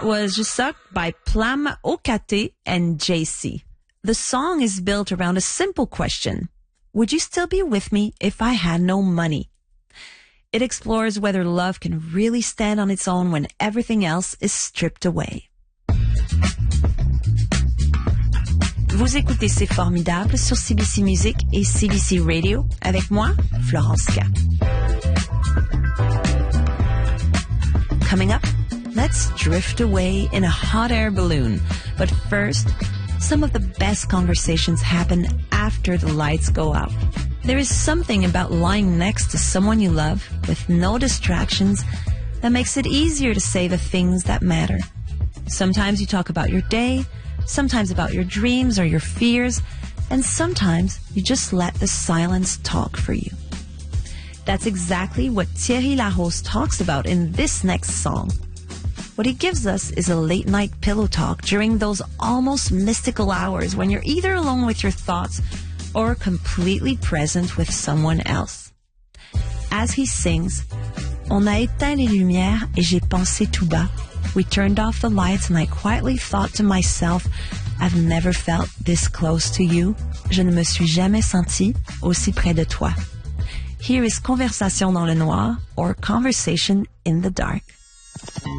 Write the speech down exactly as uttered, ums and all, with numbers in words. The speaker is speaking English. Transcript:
That was Je Suck by Plam Okate and J C. The song is built around a simple question. Would you still be with me if I had no money? It explores whether love can really stand on its own when everything else is stripped away. Vous écoutez C'est Formidable sur C B C Music et C B C Radio avec moi, Florence K. Coming up, let's drift away in a hot air balloon. But first, some of the best conversations happen after the lights go out. There is something about lying next to someone you love with no distractions that makes it easier to say the things that matter. Sometimes you talk about your day, sometimes about your dreams or your fears, and sometimes you just let the silence talk for you. That's exactly what Thierry Larose talks about in this next song. What he gives us is a late-night pillow talk during those almost mystical hours when you're either alone with your thoughts or completely present with someone else. As he sings, On a éteint les lumières et j'ai pensé tout bas. We turned off the lights and I quietly thought to myself, I've never felt this close to you. Je ne me suis jamais senti aussi près de toi. Here is Conversation dans le noir, or Conversation in the dark.